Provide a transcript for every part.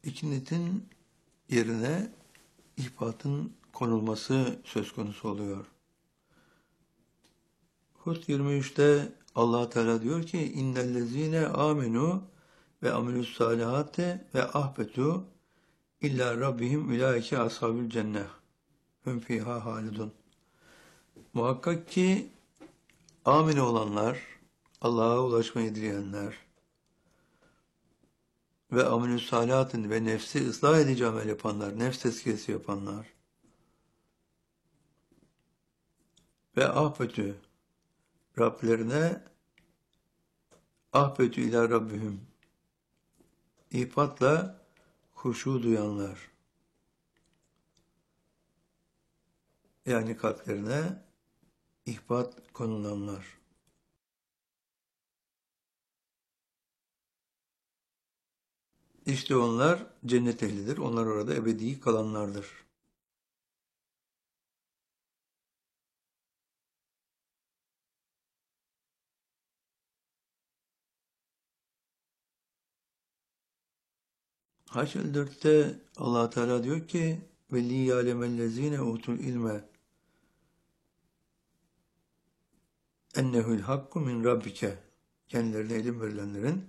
İkinnetin yerine ihbatın konulması söz konusu oluyor. Hud 23'te Allah Teala diyor ki innellezine amenu ve amilus salihate ve ahbetu illa rabbihim ulaike ashabül cenneh hum fiha halidun. Muhakkak ki amin olanlar, Allah'a ulaşmayı dileyenler ve amelü salihatın ve nefsi ıslah edici amel yapanlar, nefs tezkiyesi yapanlar ve ahbetü Rablerine ahbetü ila Rabbihim ihbatla huşu duyanlar, yani kalplerine ihbat konulanlar. İşte onlar cennet ehlidir. Onlar orada ebedi kalanlardır. Haşr 4'te Allah Teala diyor ki ve li ya'lemellezine utul ilme ennehu'l hakku min rabbike, kendilerine ilim verilenlerin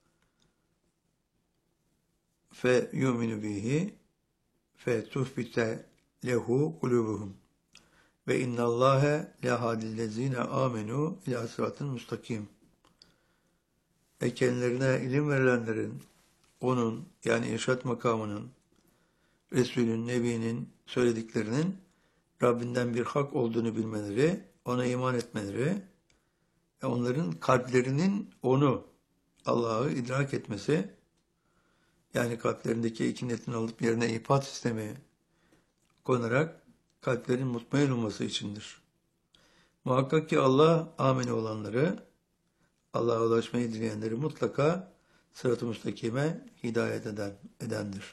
fe yu'minu bihi fe tuhbite lehu kulubuhum ve innallâhe lehâdillezîne âmenû ilâ sıratın müstakim. Kendilerine ilim verilenlerin onun, yani irşad makamının, Resulün, Nebi'nin söylediklerinin Rabbinden bir hak olduğunu bilmeleri, ona iman etmeleri ve onların kalplerinin onu, Allah'ı idrak etmesi, yani kalplerindeki ikinetin alıp yerine ihbat sistemi konarak kalplerin mutmain olması içindir. Muhakkak ki Allah amin olanları, Allah'a ulaşmayı dileyenleri mutlaka sırat-ı müstakime hidayet edendir.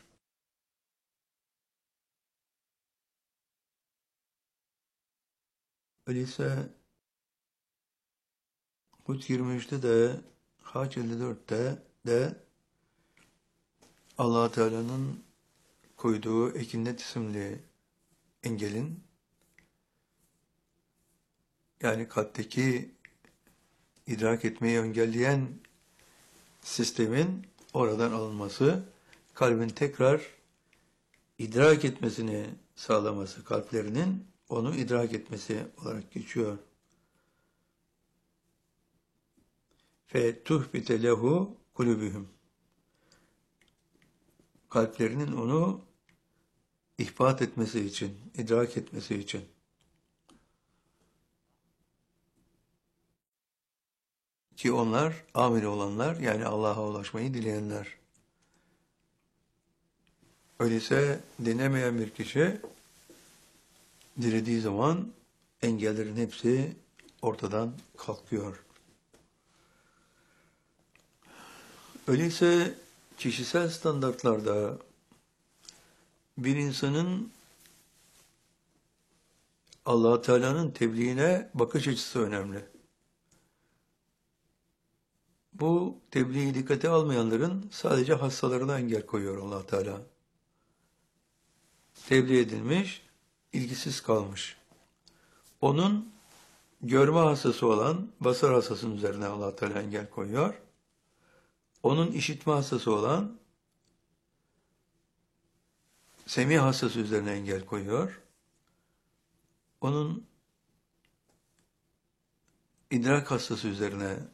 Öyleyse Hud 23'te de Hac 54'te de Allah Teala'nın koyduğu ekinnet isimli engelin, yani kalpteki idrak etmeyi engelleyen sistemin oradan alınması, kalbin tekrar idrak etmesini sağlaması, kalplerinin onu idrak etmesi olarak geçiyor. Fe tuhbite lehu kulübühüm. Kalplerinin onu ihbat etmesi için, idrak etmesi için. Ki onlar, amil olanlar, yani Allah'a ulaşmayı dileyenler. Öyleyse denemeyen bir kişi, dilediği zaman engellerin hepsi ortadan kalkıyor. Öyleyse kişisel standartlarda bir insanın Allah Teala'nın tebliğine bakış açısı önemli. Bu tebliği dikkate almayanların sadece hastalarına engel koyuyor Allah Teala. Tebliğ edilmiş, ilgisiz kalmış. Onun görme hastası olan basar hastasının üzerine Allah Teala engel koyuyor. Onun işitme hastası olan semih hastası üzerine engel koyuyor. Onun idrak hastası üzerine